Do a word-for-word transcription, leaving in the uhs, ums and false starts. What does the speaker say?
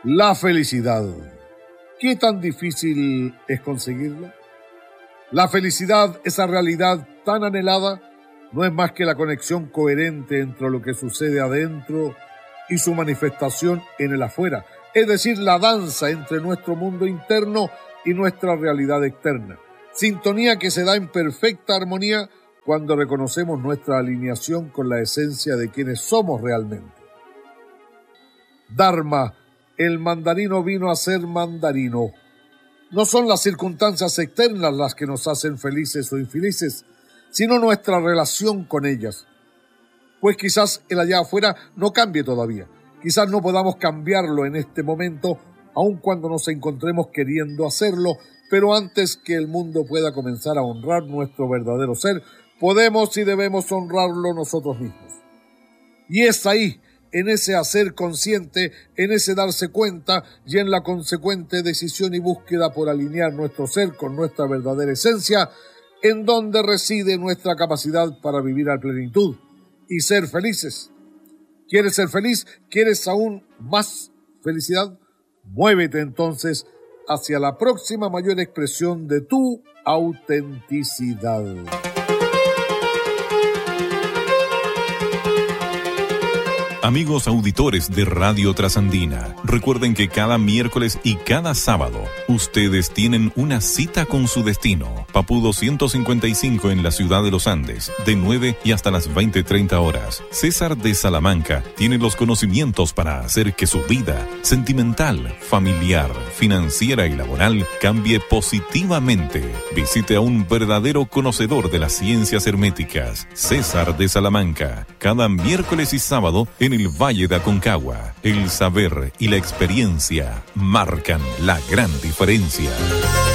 La felicidad. ¿Qué tan difícil es conseguirla? La felicidad, esa realidad tan anhelada, no es más que la conexión coherente entre lo que sucede adentro y su manifestación en el afuera, es decir, la danza entre nuestro mundo interno y nuestra realidad externa. Sintonía que se da en perfecta armonía cuando reconocemos nuestra alineación con la esencia de quienes somos realmente. Dharma, el mandarino vino a ser mandarino. No son las circunstancias externas las que nos hacen felices o infelices, sino nuestra relación con ellas. Pues quizás el allá afuera no cambie todavía. Quizás no podamos cambiarlo en este momento, aun cuando nos encontremos queriendo hacerlo, pero antes que el mundo pueda comenzar a honrar nuestro verdadero ser, podemos y debemos honrarlo nosotros mismos. Y es ahí, en ese hacer consciente, en ese darse cuenta y en la consecuente decisión y búsqueda por alinear nuestro ser con nuestra verdadera esencia, en donde reside nuestra capacidad para vivir a plenitud y ser felices. ¿Quieres ser feliz? ¿Quieres aún más felicidad? Muévete entonces hacia la próxima mayor expresión de tu autenticidad. Amigos auditores de Radio Trasandina, recuerden que cada miércoles y cada sábado ustedes tienen una cita con su destino. Papudo ciento cincuenta y cinco en la ciudad de Los Andes, de nueve y hasta las veinte treinta horas. César de Salamanca tiene los conocimientos para hacer que su vida sentimental, familiar, financiera y laboral cambie positivamente. Visite a un verdadero conocedor de las ciencias herméticas, César de Salamanca, cada miércoles y sábado en el Valle de Aconcagua. El saber y la experiencia marcan la gran diferencia.